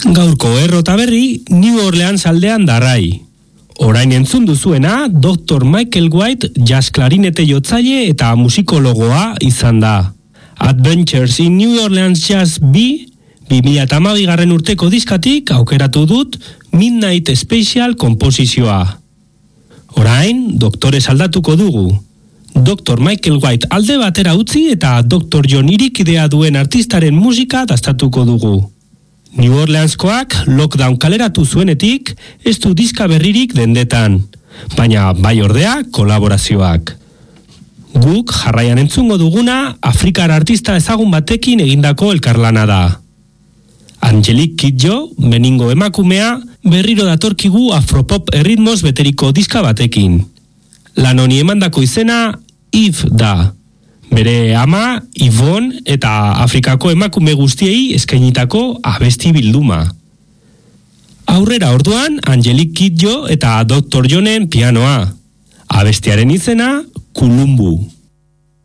Gaurko errota berri, New Orleans aldean darrai. Orain entzun duzuena, Dr. Michael White jazz klarinete jotzaile eta musikologoa izan da. Adventures in New Orleans Jazz B, 2012 urteko diskatik aukeratu dut Midnight Special komposizioa. Orain, doktores aldatuko dugu. Dr. Michael White alde batera utzi eta Dr. John irikidea duen artistaren musika dastatuko dugu. New Orleanskoak lockdown kaleratu zuenetik ez du diska berririk dendetan, baina bai ordea kolaborazioak. Guk jarraian entzungo duguna Afrikar artista ezagun batekin egindako elkarlana da. Angelique Kidjo, Beningo emakumea, berriro datorkigu afropop erritmoz beteriko diska batekin. Lan honi emandako izena Eve da. Bere ama, Yvonne eta Afrikako emakume guztiei eskainitako abesti bilduma. Aurrera orduan, Angelique Kidjo eta Dr. Johnen pianoa. Abestiaren izena, Kulumbu.